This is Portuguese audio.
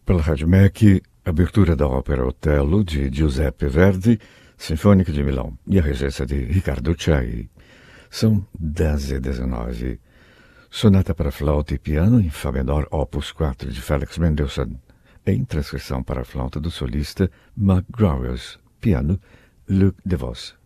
Pela Rádio MEC, abertura da ópera Otello de Giuseppe Verdi, Sinfônica de Milão, e a regência de Riccardo Chailly. São 10h19. Sonata para flauta e piano em Fá menor, opus 4 de Felix Mendelssohn, em transcrição para a flauta do solista Mark Growers, piano Luc DeVos.